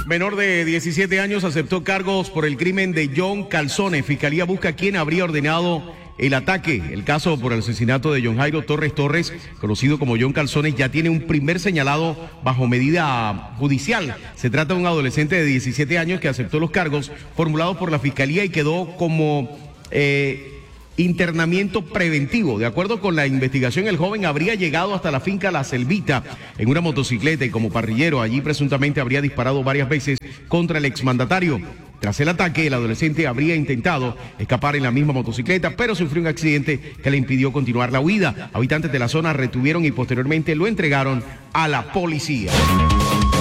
Menor de 17 años aceptó cargos por el crimen de John Calzones. Fiscalía busca quién habría ordenado el ataque. El caso por el asesinato de John Jairo Torres Torres, conocido como John Calzones, ya tiene un primer señalado bajo medida judicial. Se trata de un adolescente de 17 años que aceptó los cargos formulados por la Fiscalía y quedó como internamiento preventivo. De acuerdo con la investigación, el joven habría llegado hasta la finca La Selvita en una motocicleta y como parrillero allí presuntamente habría disparado varias veces contra el exmandatario. Tras el ataque, el adolescente habría intentado escapar en la misma motocicleta, pero sufrió un accidente que le impidió continuar la huida. Habitantes de la zona retuvieron y posteriormente lo entregaron a la policía.